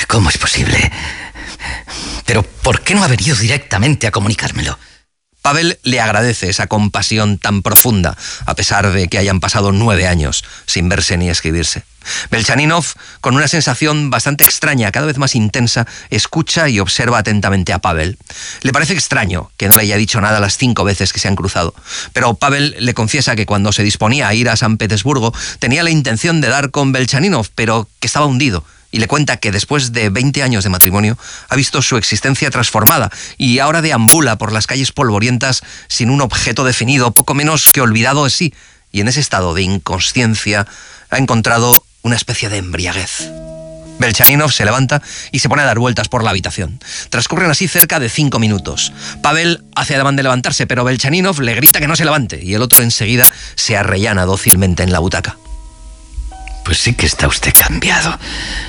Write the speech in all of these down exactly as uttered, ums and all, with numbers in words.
¿Cómo es posible? Pero ¿por qué no ha venido directamente a comunicármelo? Pavel le agradece esa compasión tan profunda, a pesar de que hayan pasado nueve años sin verse ni escribirse. Belchaninov, con una sensación bastante extraña, cada vez más intensa, escucha y observa atentamente a Pavel. Le parece extraño que no le haya dicho nada las cinco veces que se han cruzado, pero Pavel le confiesa que cuando se disponía a ir a San Petersburgo tenía la intención de dar con Belchaninov, pero que estaba hundido. Y le cuenta que después de veinte años de matrimonio ha visto su existencia transformada y ahora deambula por las calles polvorientas sin un objeto definido, poco menos que olvidado de sí. Y en ese estado de inconsciencia ha encontrado una especie de embriaguez. Belchaninov se levanta y se pone a dar vueltas por la habitación. Transcurren así cerca de cinco minutos. Pavel hace ademán de levantarse, pero Belchaninov le grita que no se levante y el otro enseguida se arrellana dócilmente en la butaca. Pues sí que está usted cambiado.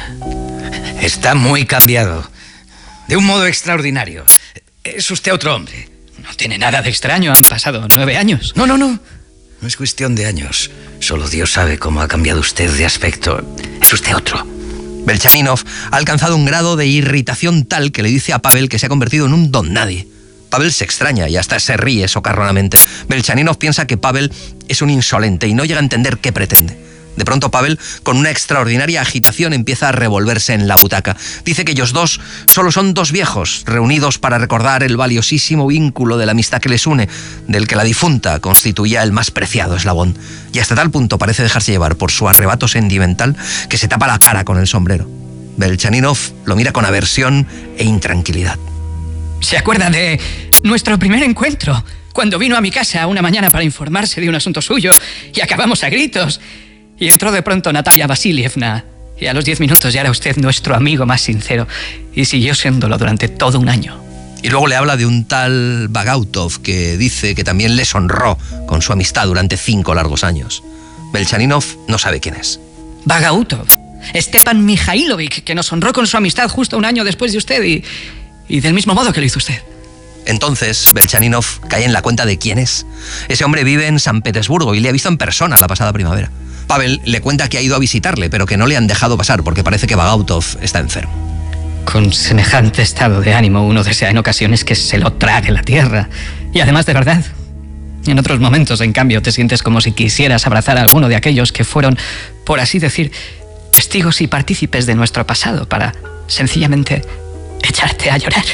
Está muy cambiado. De un modo extraordinario. Es usted otro hombre. No tiene nada de extraño. Han pasado nueve años. No, no, no. No es cuestión de años. Solo Dios sabe cómo ha cambiado usted de aspecto. Es usted otro. Belchaninov ha alcanzado un grado de irritación tal que le dice a Pavel que se ha convertido en un don nadie. Pavel se extraña y hasta se ríe socarronamente. Belchaninov piensa que Pavel es un insolente y no llega a entender qué pretende. De pronto Pavel, con una extraordinaria agitación, empieza a revolverse en la butaca. Dice que ellos dos solo son dos viejos, reunidos para recordar el valiosísimo vínculo de la amistad que les une, del que la difunta constituía el más preciado eslabón. Y hasta tal punto parece dejarse llevar por su arrebato sentimental que se tapa la cara con el sombrero. Belchaninov lo mira con aversión e intranquilidad. ¿Se acuerda de nuestro primer encuentro? Cuando vino a mi casa una mañana para informarse de un asunto suyo y acabamos a gritos. Y entró de pronto Natalia Vasilievna, y a los diez minutos ya era usted nuestro amigo más sincero, y siguió siéndolo durante todo un año. Y luego le habla de un tal Bagautov que dice que también les honró con su amistad durante cinco largos años. Belchaninov no sabe quién es. Bagautov, Stepan Mikhailovich, que nos honró con su amistad justo un año después de usted, y, y del mismo modo que lo hizo usted. Entonces, Belchaninov cae en la cuenta de quién es. Ese hombre vive en San Petersburgo y le ha visto en persona la pasada primavera. Pavel le cuenta que ha ido a visitarle, pero que no le han dejado pasar porque parece que Bagautov está enfermo. Con semejante estado de ánimo uno desea en ocasiones que se lo trague la tierra. Y además de verdad. En otros momentos, en cambio, te sientes como si quisieras abrazar a alguno de aquellos que fueron, por así decir, testigos y partícipes de nuestro pasado para, sencillamente, echarte a llorar.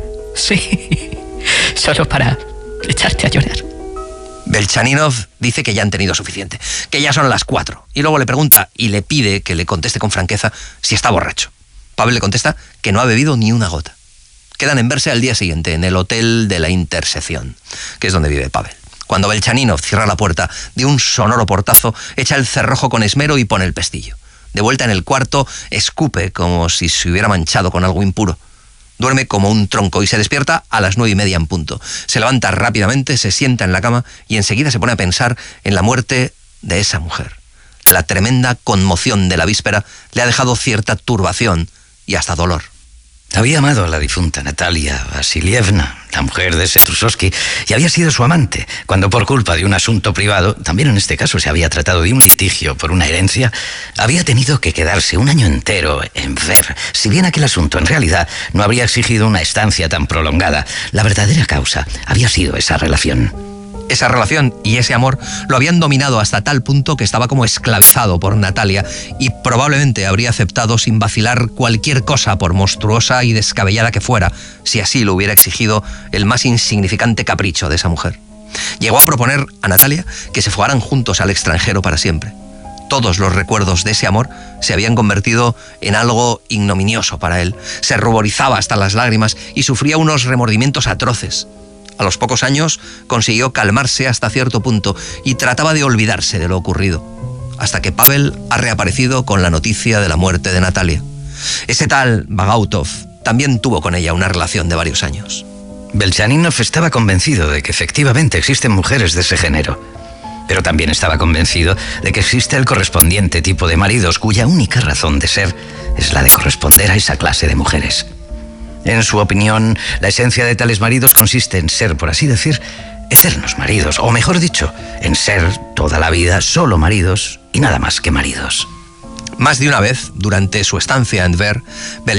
Sí, solo para echarte a llorar. Belchaninov dice que ya han tenido suficiente, que ya son las cuatro, y luego le pregunta y le pide que le conteste con franqueza si está borracho. Pavel le contesta que no ha bebido ni una gota. Quedan en verse al día siguiente en el Hotel de la Intersección, que es donde vive Pavel. Cuando Belchaninov cierra la puerta de un sonoro portazo, echa el cerrojo con esmero y pone el pestillo. De vuelta en el cuarto, escupe como si se hubiera manchado con algo impuro. Duerme como un tronco y se despierta a las nueve y media en punto. Se levanta rápidamente, se sienta en la cama y enseguida se pone a pensar en la muerte de esa mujer. La tremenda conmoción de la víspera le ha dejado cierta turbación y hasta dolor. Había amado a la difunta Natalia Vasilievna, la mujer de Setrusovsky, y había sido su amante, cuando por culpa de un asunto privado, también en este caso se había tratado de un litigio por una herencia, había tenido que quedarse un año entero en Tver, si bien aquel asunto en realidad no habría exigido una estancia tan prolongada. La verdadera causa había sido esa relación. Esa relación y ese amor lo habían dominado hasta tal punto que estaba como esclavizado por Natalia y probablemente habría aceptado sin vacilar cualquier cosa, por monstruosa y descabellada que fuera, si así lo hubiera exigido el más insignificante capricho de esa mujer. Llegó a proponer a Natalia que se fugaran juntos al extranjero para siempre. Todos los recuerdos de ese amor se habían convertido en algo ignominioso para él. Se ruborizaba hasta las lágrimas y sufría unos remordimientos atroces. A los pocos años consiguió calmarse hasta cierto punto y trataba de olvidarse de lo ocurrido, hasta que Pavel ha reaparecido con la noticia de la muerte de Natalia. Ese tal Bagautov también tuvo con ella una relación de varios años. Belchaninov estaba convencido de que efectivamente existen mujeres de ese género, pero también estaba convencido de que existe el correspondiente tipo de maridos cuya única razón de ser es la de corresponder a esa clase de mujeres. En su opinión, la esencia de tales maridos consiste en ser, por así decir, eternos maridos, o mejor dicho, en ser toda la vida solo maridos y nada más que maridos. Más de una vez, durante su estancia en Tver,